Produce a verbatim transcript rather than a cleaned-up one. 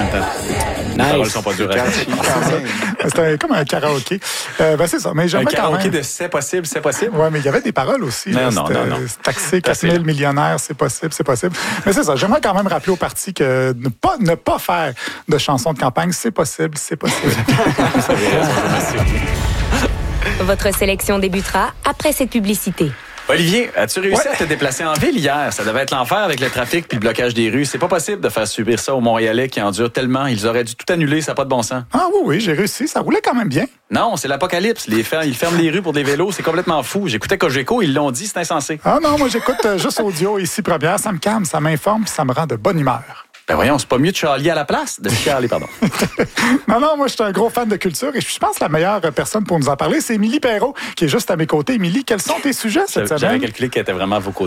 Les paroles sont pas dures. C'était comme un karaoké. Euh, ben c'est ça. Mais Un quand karaoké même... de c'est possible, c'est possible. Oui, mais il y avait des paroles aussi. Non, là. non, non, non. Taxer quatre mille millionnaires, c'est possible, c'est possible. Mais c'est ça. J'aimerais quand même rappeler au parti que ne pas, ne pas faire de chansons de campagne, c'est possible, c'est possible. Vous avez raison, monsieur. Votre sélection débutera après cette publicité. Olivier, as-tu réussi Ouais. à te déplacer en ville hier? Ça devait être l'enfer avec le trafic puis le blocage des rues. C'est pas possible de faire subir ça aux Montréalais qui endurent tellement. Ils auraient dû tout annuler, ça n'a pas de bon sens. Ah oui, oui, j'ai réussi. Ça roulait quand même bien. Non, c'est l'apocalypse. Les fer- ils ferment les rues pour des vélos. C'est complètement fou. J'écoutais Cogeco, ils l'ont dit, c'est insensé. Ah non, moi j'écoute euh, juste audio ici première. Ça me calme, ça m'informe puis ça me rend de bonne humeur. Ben voyons, c'est pas mieux de chialer à la place? De chialer, pardon. Non, non, moi, je suis un gros fan de culture et je pense que la meilleure personne pour nous en parler, c'est Émilie Perrault, qui est juste à mes côtés. Émilie, quels sont tes sujets cette J'avais semaine? calculé qu'elle était vraiment à vos côtés.